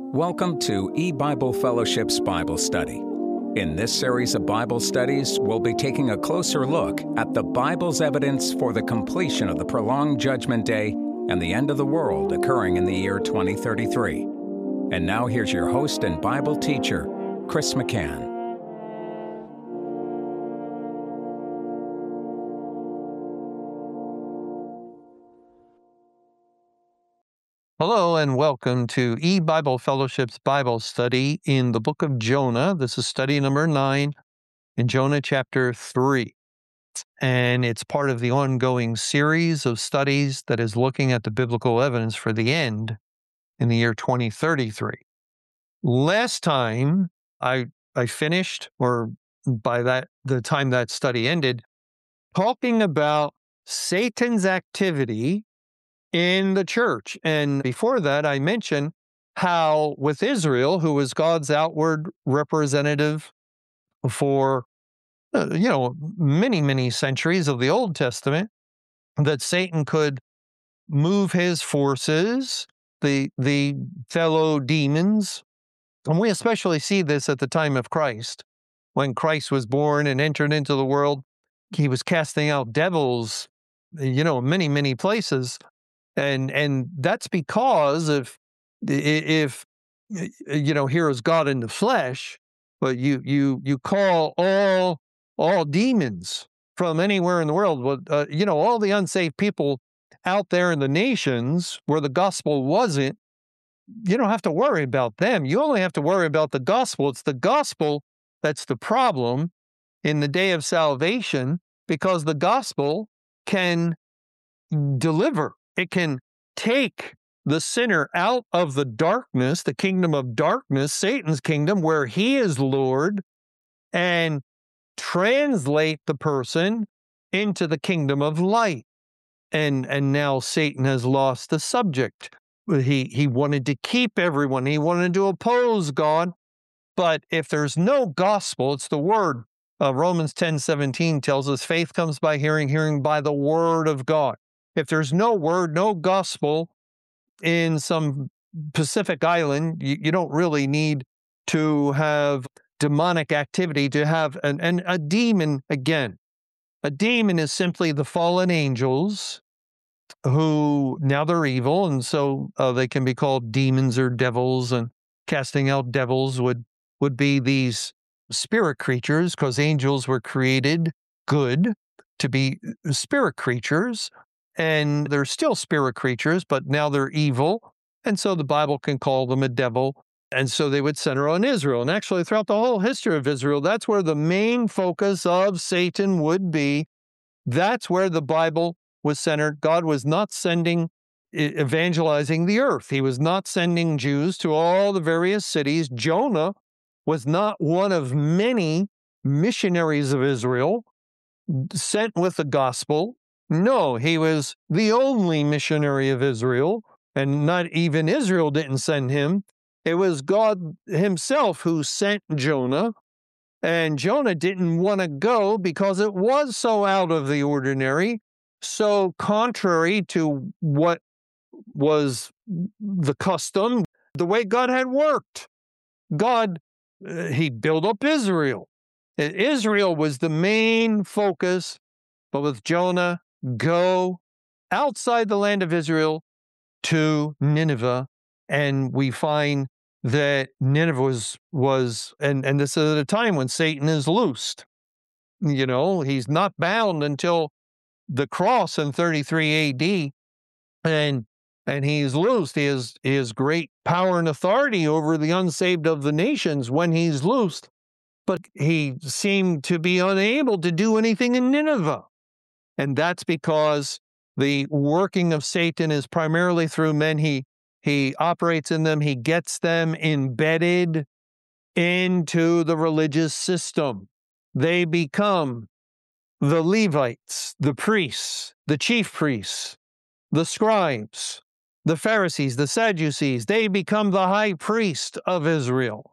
Welcome to eBible Fellowship's Bible Study. In this series of Bible studies, we'll be taking a closer look at the Bible's evidence for the completion of the prolonged Judgment Day and the end of the world occurring in the year 2033. And now here's your host and Bible teacher, Chris McCann. Hello and welcome to eBible Fellowship's Bible study in the book of Jonah. This is study number 9 in Jonah chapter 3. And it's part of the ongoing series of studies that is looking at the biblical evidence for the end in the year 2033. Last time I finished, or by the time that study ended, talking about Satan's activity in the church. And before that, I mentioned how with Israel, who was God's outward representative for, many, many centuries of the Old Testament, that Satan could move his forces, the fellow demons. And we especially see this at the time of Christ. When Christ was born and entered into the world, he was casting out devils, many, many places. And that's because if here is God in the flesh, but you call all demons from anywhere in the world, all the unsaved people out there in the nations where the gospel wasn't, you don't have to worry about them. You only have to worry about the gospel. It's the gospel that's the problem in the day of salvation, because the gospel can deliver. It can take the sinner out of the darkness, the kingdom of darkness, Satan's kingdom, where he is Lord, and translate the person into the kingdom of light. And now Satan has lost the subject. He wanted to keep everyone. He wanted to oppose God. But if there's no gospel, it's the word. Romans 10:17 tells us faith comes by hearing, hearing by the word of God. If there's no word, no gospel in some Pacific island, you don't really need to have demonic activity to have a demon again. A demon is simply the fallen angels who now they're evil, and so they can be called demons or devils, and casting out devils would be these spirit creatures, because angels were created good to be spirit creatures. And they're still spirit creatures, but now they're evil. And so the Bible can call them a devil. And so they would center on Israel. And actually, throughout the whole history of Israel, that's where the main focus of Satan would be. That's where the Bible was centered. God was not evangelizing the earth. He was not sending Jews to all the various cities. Jonah was not one of many missionaries of Israel sent with the gospel. No, he was the only missionary of Israel, and not even Israel didn't send him. It was God himself who sent Jonah, and Jonah didn't want to go because it was so out of the ordinary, so contrary to what was the custom, the way God had worked. God, he built up Israel. Israel was the main focus, but with Jonah, go outside the land of Israel to Nineveh, and we find that Nineveh was and this is at a time when Satan is loosed. He's not bound until the cross in 33 AD, and he's loosed. He has great power and authority over the unsaved of the nations when he's loosed, but he seemed to be unable to do anything in Nineveh. And that's because the working of Satan is primarily through men. He operates in them. He gets them embedded into the religious system. They become the Levites, the priests, the chief priests, the scribes, the Pharisees, the Sadducees. They become the high priest of Israel.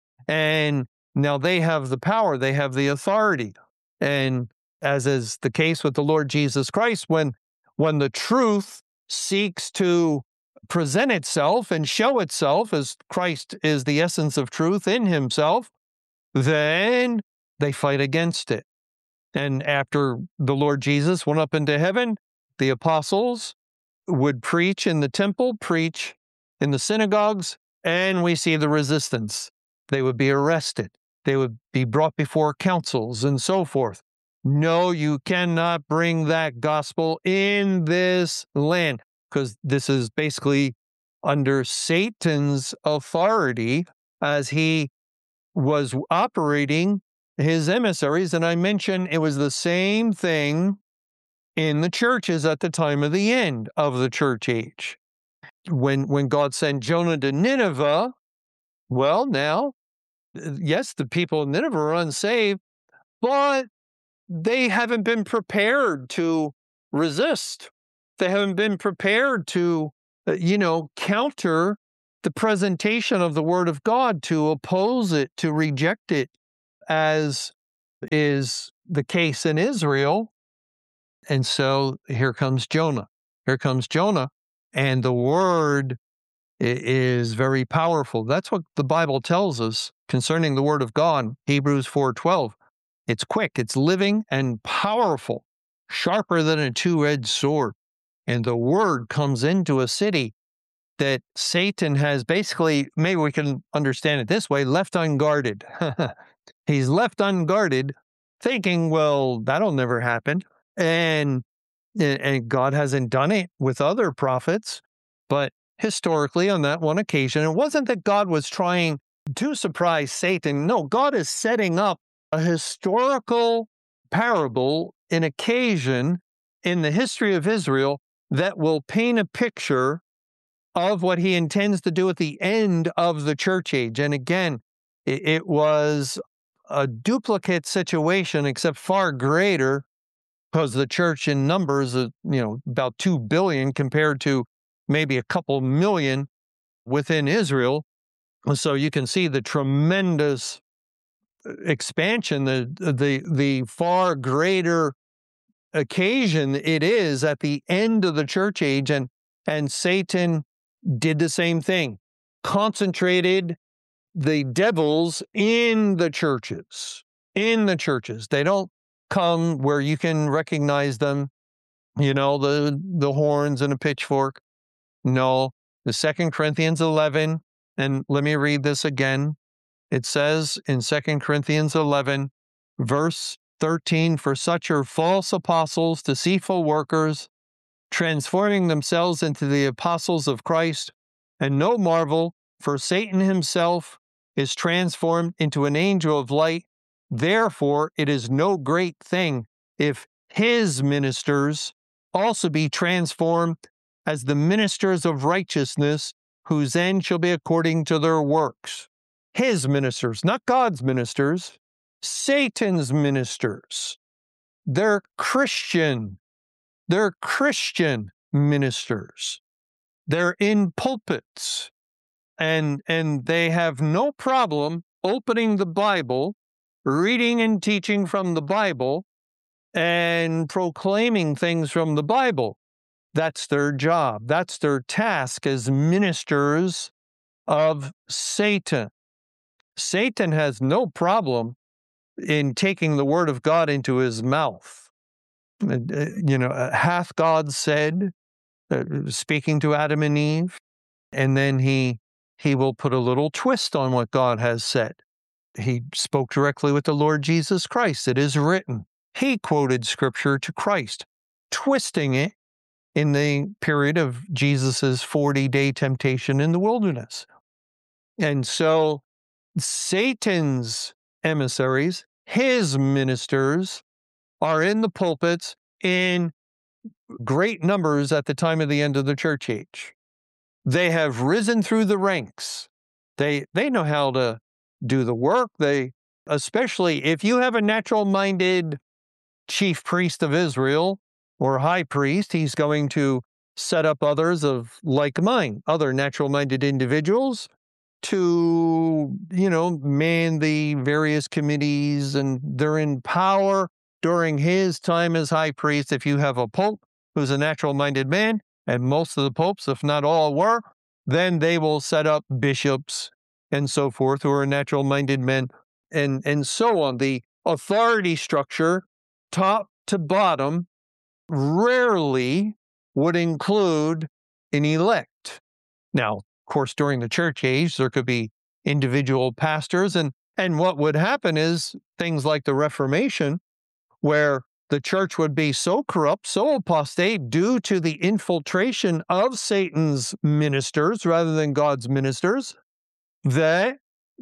And now they have the power. They have the authority. And as is the case with the Lord Jesus Christ, when the truth seeks to present itself and show itself as Christ is the essence of truth in himself, then they fight against it. And after the Lord Jesus went up into heaven, the apostles would preach in the temple, preach in the synagogues, and we see the resistance. They would be arrested. They would be brought before councils and so forth. No, you cannot bring that gospel in this land, because this is basically under Satan's authority as he was operating his emissaries. And I mentioned it was the same thing in the churches at the time of the end of the church age. When God sent Jonah to Nineveh, well, now, yes, the people of Nineveh are unsaved, but they haven't been prepared to resist. They haven't been prepared to, counter the presentation of the Word of God, to oppose it, to reject it, as is the case in Israel. And so here comes Jonah. Here comes Jonah, and the Word is very powerful. That's what the Bible tells us concerning the Word of God, Hebrews 4:12. It's quick, it's living and powerful, sharper than a two-edged sword. And the Word comes into a city that Satan has basically, maybe we can understand it this way, left unguarded. He's left unguarded, thinking, well, that'll never happen. And God hasn't done it with other prophets. But historically, on that one occasion, it wasn't that God was trying to surprise Satan. No, God is setting up a historical parable, an occasion in the history of Israel that will paint a picture of what he intends to do at the end of the church age. And again, it was a duplicate situation, except far greater, because the church in numbers, about 2 billion compared to maybe a couple million within Israel. So you can see the tremendous expansion, the far greater occasion it is at the end of the church age. And Satan did the same thing, concentrated the devils in the churches. They don't come where you can recognize them, the horns and a pitchfork. No, the 2 Corinthians 11, and let me read this again. It says in 2 Corinthians 11, verse 13, "For such are false apostles, deceitful workers, transforming themselves into the apostles of Christ. And no marvel, for Satan himself is transformed into an angel of light. Therefore, it is no great thing if his ministers also be transformed as the ministers of righteousness, whose end shall be according to their works." His ministers, not God's ministers, Satan's ministers. They're Christian ministers. They're in pulpits, and they have no problem opening the Bible, reading and teaching from the Bible, and proclaiming things from the Bible. That's their job. That's their task as ministers of Satan. Satan has no problem in taking the Word of God into his mouth. Hath God said, speaking to Adam and Eve, and then he will put a little twist on what God has said. He spoke directly with the Lord Jesus Christ. It is written. He quoted Scripture to Christ, twisting it in the period of Jesus's 40-day temptation in the wilderness. And so Satan's emissaries, his ministers, are in the pulpits in great numbers at the time of the end of the church age. They have risen through the ranks. They know how to do the work. Especially if you have a natural-minded chief priest of Israel or high priest, he's going to set up others of like mind, other natural-minded individuals to, man the various committees, and they're in power during his time as high priest. If you have a pope who's a natural-minded man, and most of the popes, if not all, were, then they will set up bishops and so forth who are natural-minded men and so on. The authority structure, top to bottom, rarely would include an elect. Now, of course, during the church age, there could be individual pastors, and what would happen is things like the Reformation, where the church would be so corrupt, so apostate, due to the infiltration of Satan's ministers rather than God's ministers, that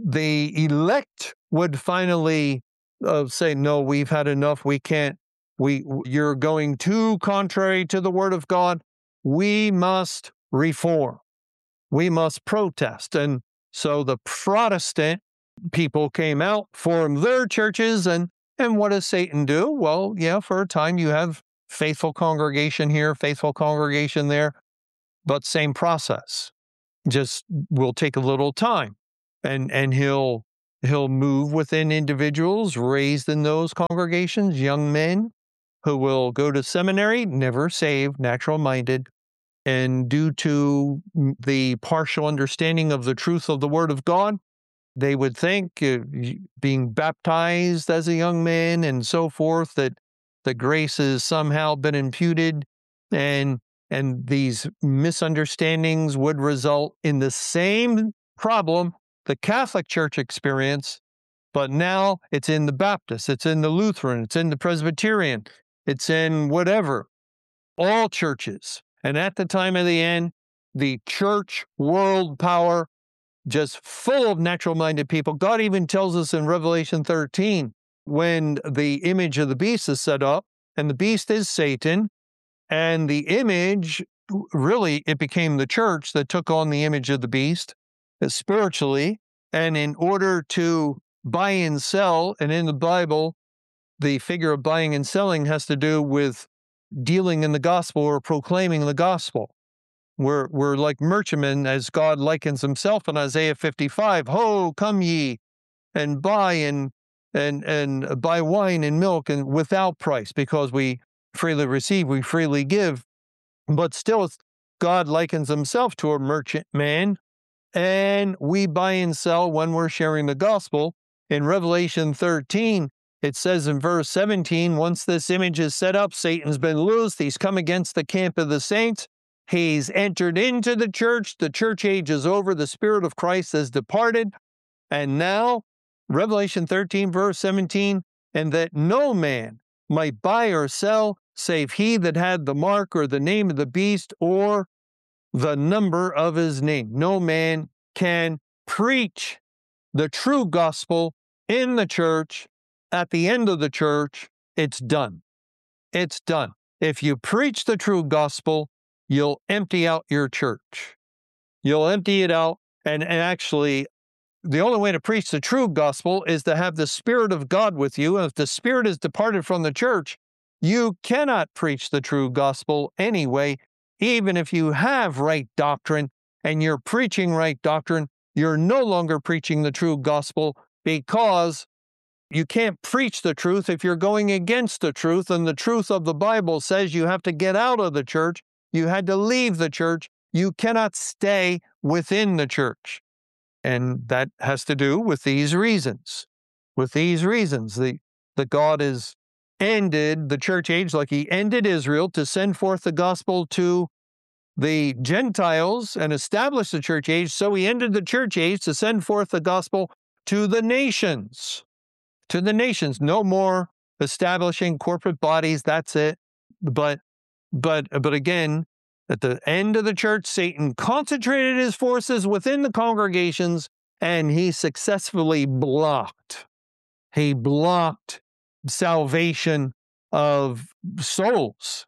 the elect would finally say, no, we've had enough. We can't. You're going too contrary to the word of God. We must reform. We must protest. And so the Protestant people came out, formed their churches, and what does Satan do? Well, yeah, for a time you have faithful congregation here, faithful congregation there, but same process. Just will take a little time. And he'll move within individuals raised in those congregations, young men who will go to seminary, never saved, natural-minded, and due to the partial understanding of the truth of the Word of God, they would think, being baptized as a young man and so forth, that the grace has somehow been imputed, and these misunderstandings would result in the same problem the Catholic Church experienced, but now it's in the Baptist, it's in the Lutheran, it's in the Presbyterian, it's in whatever, all churches. And at the time of the end, the church world power, just full of natural-minded people. God even tells us in Revelation 13, when the image of the beast is set up, and the beast is Satan, and the image, really, it became the church that took on the image of the beast spiritually, and in order to buy and sell, and in the Bible, the figure of buying and selling has to do with dealing in the gospel or proclaiming the gospel. We're like merchantmen, as God likens himself in Isaiah 55. Ho, come ye and buy and buy wine and milk and without price, because we freely receive, we freely give. But still, God likens himself to a merchantman, and we buy and sell when we're sharing the gospel. In Revelation 13, it says in verse 17, once this image is set up, Satan's been loosed. He's come against the camp of the saints. He's entered into the church. The church age is over. The Spirit of Christ has departed. And now, Revelation 13, verse 17, and that no man might buy or sell, save he that had the mark or the name of the beast or the number of his name. No man can preach the true gospel in the church. At the end of the church, it's done. It's done. If you preach the true gospel, you'll empty out your church. You'll empty it out. And actually, the only way to preach the true gospel is to have the Spirit of God with you. And if the Spirit is departed from the church, you cannot preach the true gospel anyway. Even if you have right doctrine and you're preaching right doctrine, you're no longer preaching the true gospel, because you can't preach the truth if you're going against the truth. And the truth of the Bible says you have to get out of the church. You had to leave the church. You cannot stay within the church. And that has to do with these reasons. With these reasons, the God has ended the church age like he ended Israel to send forth the gospel to the Gentiles and establish the church age. So he ended the church age to send forth the gospel to the nations. To the nations. No more establishing corporate bodies. That's it. But again, at the end of the church, Satan concentrated his forces within the congregations, and he successfully blocked. He blocked salvation of souls.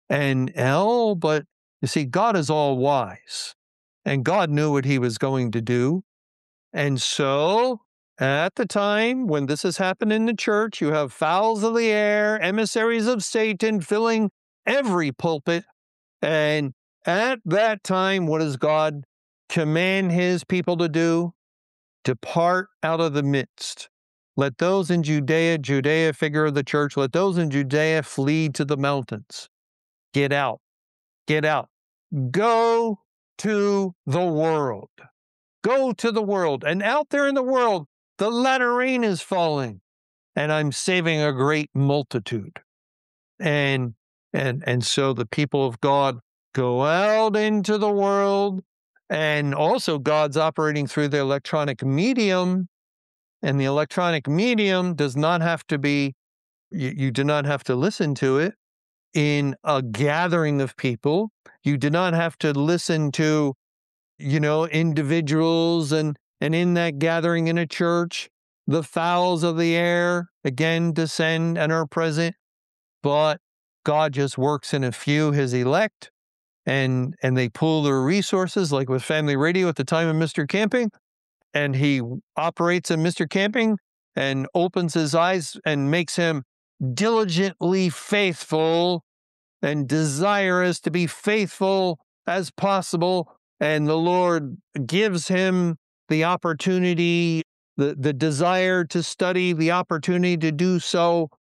But you see, God is all wise, and God knew what he was going to do. And so, at the time when this has happened in the church, you have fowls of the air, emissaries of Satan filling every pulpit. And at that time, what does God command his people to do? Depart out of the midst. Let those in Judea, figure of the church, let those in Judea flee to the mountains. Get out. Get out. go to the world. Go to the world. And out there in the world, the latter rain is falling, and I'm saving a great multitude. And so the people of God go out into the world, and also God's operating through the electronic medium, and the electronic medium does not have to be, you do not have to listen to it in a gathering of people. You do not have to listen to, individuals, and in that gathering in a church, the fowls of the air again descend and are present, but God just works in a few, his elect, and they pool their resources, like with Family Radio at the time of Mr. Camping, and he operates in Mr. Camping and opens his eyes and makes him diligently faithful and desirous to be faithful as possible. And the Lord gives him the opportunity, the desire to study, the opportunity to do so.